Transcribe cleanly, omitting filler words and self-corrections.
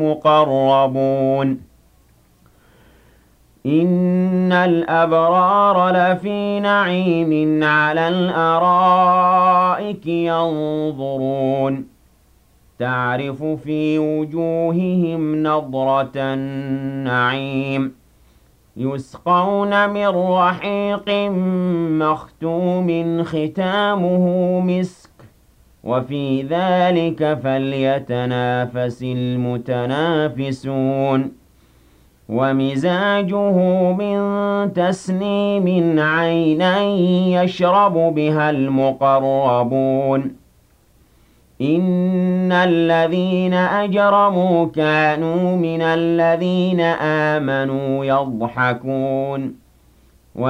المقربون إن الأبرار لفي نعيم على الأرائك ينظرون تعرف في وجوههم نضرة النعيم يسقون من رحيق مختوم ختامه مسك وفي ذلك فليتنافس المتنافسون ومزاجه من تسنيم عينا يشرب بها المقربون إن الذين أجرموا كانوا من الذين آمنوا يضحكون